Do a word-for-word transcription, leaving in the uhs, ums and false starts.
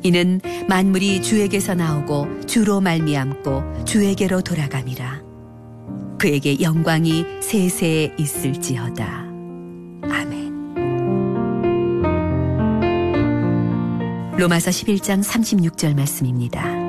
이는 만물이 주에게서 나오고 주로 말미암고 주에게로 돌아감이라. 그에게 영광이 세세에 있을지어다. 아멘. 로마서 십일 장 삼십육 절 말씀입니다.